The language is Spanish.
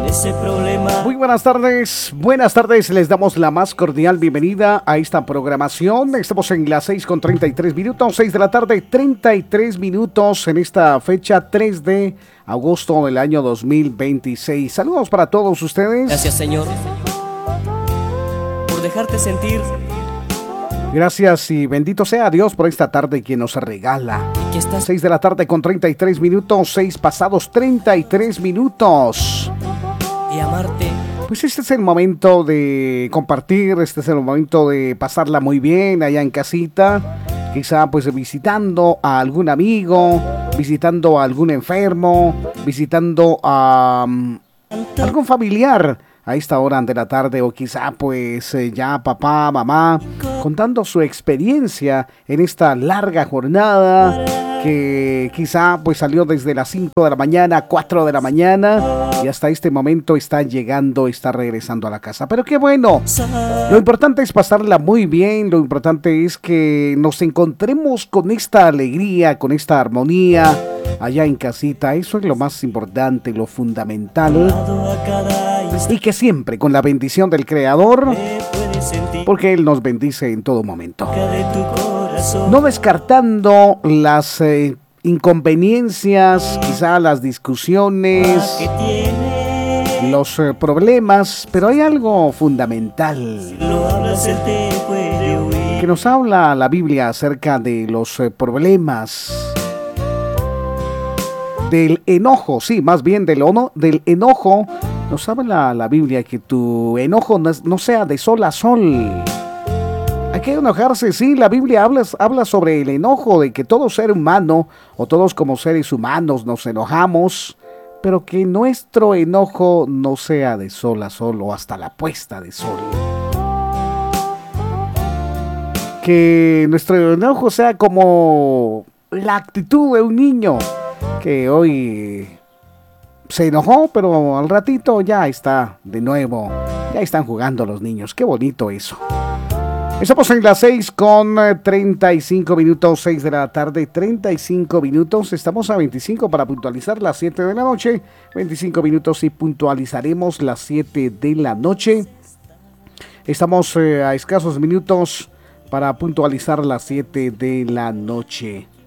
ese problema. Muy buenas tardes, les damos la más cordial bienvenida a esta programación. Estamos en las 6:33, 6 de la tarde, 33 minutos en esta fecha 3 de agosto del año 2026. Saludos para todos ustedes. Gracias, Señor, por dejarte sentir. Gracias y bendito sea Dios por esta tarde que nos regala. Y que estás 6 de la tarde con 33 minutos, 6 pasados 33 minutos. y amarte. Pues este es el momento de compartir, este es el momento de pasarla muy bien allá en casita. Quizá pues visitando a algún amigo, visitando a algún enfermo, visitando a algún familiar a esta hora de la tarde, o quizá pues ya papá, mamá, contando su experiencia en esta larga jornada que quizá pues salió desde las 5 de la mañana, 4 de la mañana y hasta este momento está llegando, está regresando a la casa. Pero qué bueno, lo importante es pasarla muy bien, lo importante es que nos encontremos con esta alegría, con esta armonía allá en casita. Eso es lo más importante, lo fundamental. Y que siempre con la bendición del Creador, porque Él nos bendice en todo momento. No descartando las inconveniencias, quizá las discusiones, los problemas, pero hay algo fundamental que nos habla la Biblia acerca de los problemas, del enojo, sí, más bien del enojo. Nos habla la Biblia que tu enojo no sea de sol a sol. Hay que enojarse, sí, la Biblia habla sobre el enojo, de que todo ser humano, o todos como seres humanos nos enojamos, pero que nuestro enojo no sea de sol a sol o hasta la puesta de sol. Que nuestro enojo sea como la actitud de un niño que hoy se enojó, pero al ratito ya está de nuevo, ya están jugando los niños. Qué bonito eso. Estamos en las 6:35 minutos, 6 de la tarde, 35 minutos. Estamos a 25 para puntualizar las 7 de la noche. 25 minutos y puntualizaremos las 7 de la noche. Estamos a escasos minutos para puntualizar las 7 de la noche.